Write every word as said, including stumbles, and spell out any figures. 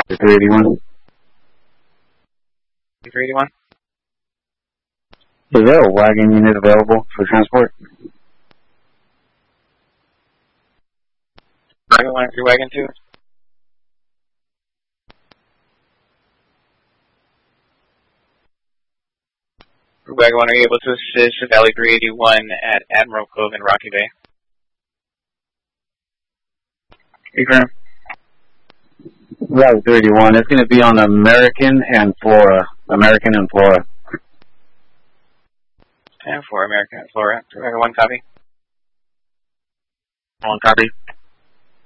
three eighty-one. three eighty-one. Is there a wagon unit available for transport? Wagon one through wagon two. Wagon one, are you able to assist Valley three eighty-one at Admiral Cove in Rocky Bay? Confirm. Valley three eighty-one. It's going to be on American and Flora. American and Flora. And for American and Flora. Wagon one, copy. One copy.